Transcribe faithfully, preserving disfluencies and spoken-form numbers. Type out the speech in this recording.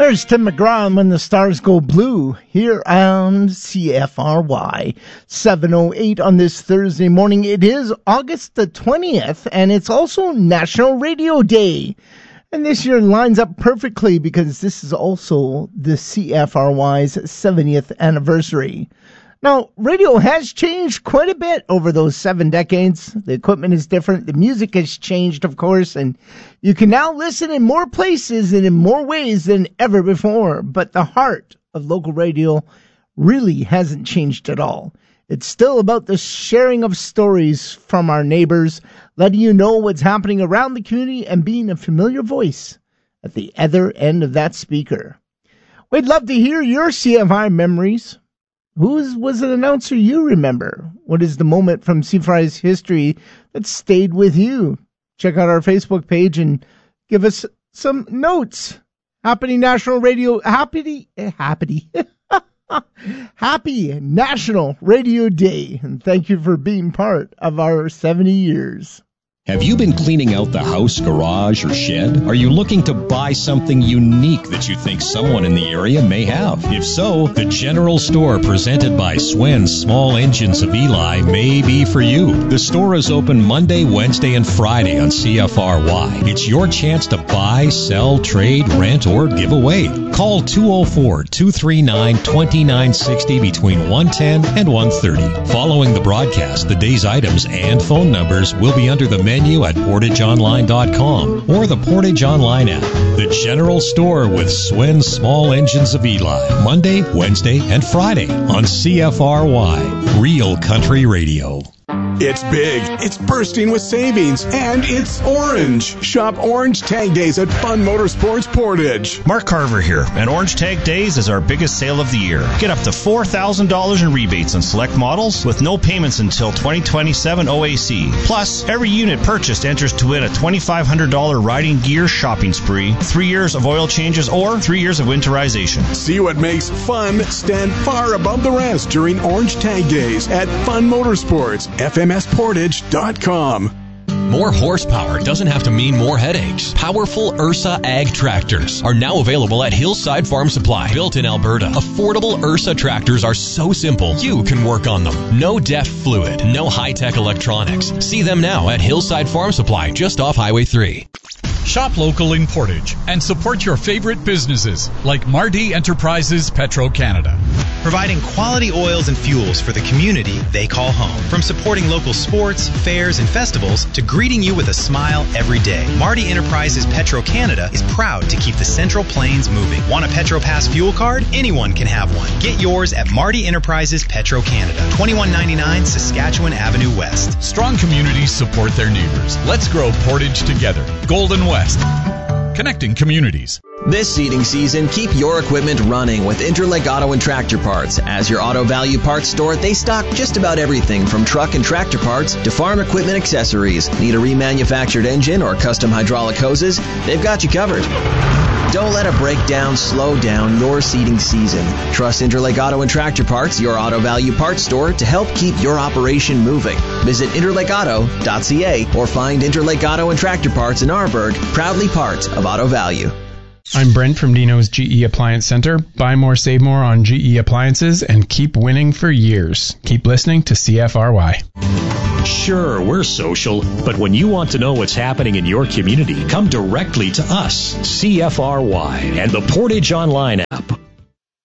There's Tim McGraw and When the Stars Go Blue here on C F R Y seven oh eight on this Thursday morning. It is August the twentieth, and it's also National Radio Day. And this year lines up perfectly because this is also the C F R Y's seventieth anniversary. Now, radio has changed quite a bit over those seven decades. The equipment is different. The music has changed, of course, and you can now listen in more places and in more ways than ever before. But the heart of local radio really hasn't changed at all. It's still about the sharing of stories from our neighbors, letting you know what's happening around the community and being a familiar voice at the other end of that speaker. We'd love to hear your C F I memories. Who was an announcer you remember? What is the moment from C F I's history that stayed with you? Check out our Facebook page and give us some notes. Happy National Radio, happy, happy, happy National Radio Day. And thank you for being part of our seventy years. Have you been cleaning out the house, garage, or shed? Are you looking to buy something unique that you think someone in the area may have? If so, the General Store presented by Swen's Small Engines of Eli may be for you. The store is open Monday, Wednesday, and Friday on C F R Y. It's your chance to buy, sell, trade, rent, or give away. Call two oh four, two three nine, two nine six oh between one ten and one thirty. Following the broadcast, the day's items and phone numbers will be under the menu at portage online dot com or the Portage Online app. The General Store with Swen's Small Engines of Eli, Monday, Wednesday, and Friday on C F R Y, Real Country Radio. It's big, it's bursting with savings, and it's orange. Shop Orange Tag Days at Fun Motorsports Portage. Mark Carver here, and Orange Tag Days is our biggest sale of the year. Get up to four thousand dollars in rebates on select models with no payments until twenty twenty-seven O A C. Plus, every unit purchased enters to win a twenty-five hundred dollars riding gear shopping spree, three years of oil changes, or three years of winterization. See what makes fun stand far above the rest during Orange Tag Days at Fun Motorsports. F M S portage dot com. More horsepower doesn't have to mean more headaches. Powerful Ursa Ag tractors are now available at Hillside Farm Supply. Built in Alberta, affordable Ursa tractors are so simple you can work on them. No deft fluid, no high-tech electronics. See them now at Hillside Farm Supply, just off Highway three. Shop local in Portage and support your favorite businesses like Mardi Enterprises Petro-Canada. Providing quality oils and fuels for the community they call home. From supporting local sports, fairs, and festivals to greeting you with a smile every day, Mardi Enterprises Petro-Canada is proud to keep the Central Plains moving. Want a PetroPass fuel card? Anyone can have one. Get yours at Mardi Enterprises Petro-Canada, twenty-one ninety-nine Saskatchewan Avenue West. Strong communities support their neighbors. Let's grow Portage together. Golden West. Connecting communities. This seeding season, keep your equipment running with Interlake Auto and Tractor Parts. As your Auto Value Parts store, they stock just about everything from truck and tractor parts to farm equipment accessories. Need a remanufactured engine or custom hydraulic hoses? They've got you covered. Don't let a breakdown slow down your seeding season. Trust Interlake Auto and Tractor Parts, your Auto Value Parts store, to help keep your operation moving. Visit interlake auto dot c a or find Interlake Auto and Tractor Parts in Arborg, proudly part of Auto Value. I'm Brent from Dino's G E Appliance Center. Buy more, save more on G E appliances and keep winning for years. Keep listening to C F R Y. Sure, we're social, but when you want to know what's happening in your community, come directly to us, C F R Y, and the Portage Online app.